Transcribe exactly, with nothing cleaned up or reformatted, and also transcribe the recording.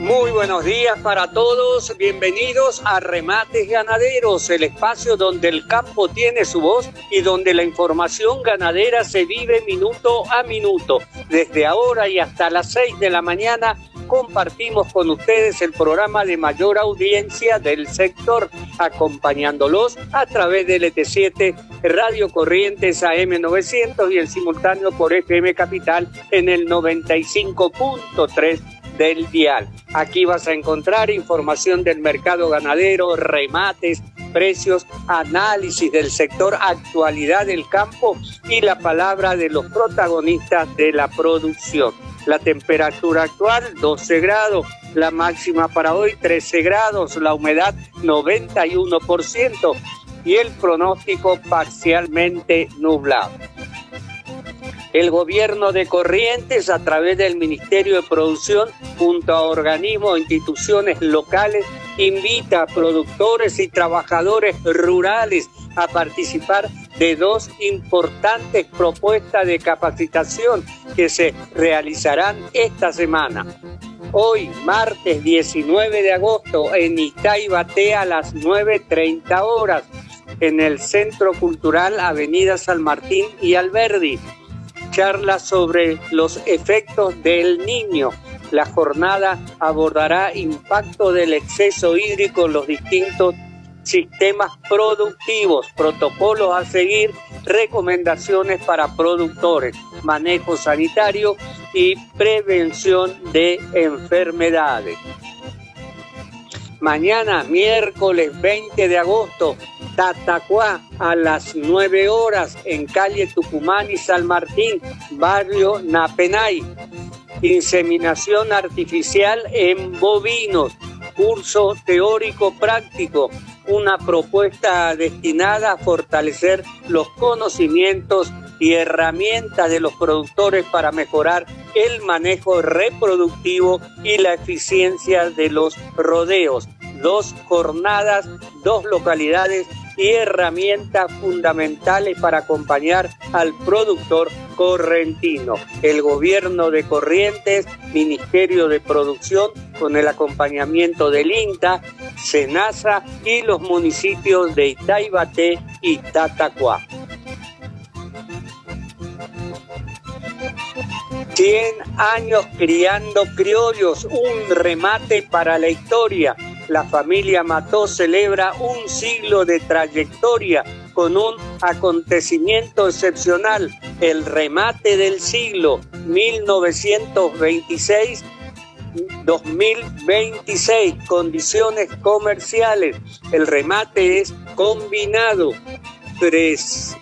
Muy buenos días para todos, bienvenidos a Remates Ganaderos, el espacio donde el campo tiene su voz y donde la información ganadera se vive minuto a minuto. Desde ahora y hasta las seis de la mañana compartimos con ustedes el programa de mayor audiencia del sector, acompañándolos a través del L T siete Radio Corrientes A M novecientos y el simultáneo por F M Capital en el noventa y cinco punto tres del dial. Aquí vas a encontrar información del mercado ganadero, remates, precios, análisis del sector, actualidad del campo y la palabra de los protagonistas de la producción. La temperatura actual doce grados, la máxima para hoy trece grados, la humedad noventa y uno por ciento y el pronóstico parcialmente nublado. El gobierno de Corrientes, a través del Ministerio de Producción, junto a organismos e instituciones locales, invita a productores y trabajadores rurales a participar de dos importantes propuestas de capacitación que se realizarán esta semana. Hoy, martes diecinueve de agosto, en Itaibaté a las nueve treinta horas, en el Centro Cultural Avenida San Martín y Alberdi. Charla sobre los efectos del Niño. La jornada abordará impacto del exceso hídrico en los distintos sistemas productivos, protocolos a seguir, recomendaciones para productores, manejo sanitario y prevención de enfermedades. Mañana, miércoles veinte de agosto, Tatacuá a las nueve horas en calle Tucumán y San Martín, barrio Napenay. Inseminación artificial en bovinos, curso teórico práctico, una propuesta destinada a fortalecer los conocimientos y herramientas de los productores para mejorar el manejo reproductivo y la eficiencia de los rodeos. Dos jornadas, dos localidades y herramientas fundamentales para acompañar al productor correntino. El gobierno de Corrientes, Ministerio de Producción, con el acompañamiento del INTA, SENASA y los municipios de Itaibaté y Tatacuá. cien años criando criollos, un remate para la historia. La familia Mató celebra un siglo de trayectoria con un acontecimiento excepcional, el remate del siglo mil novecientos veintiséis dos mil veintiséis, condiciones comerciales. El remate es combinado, tres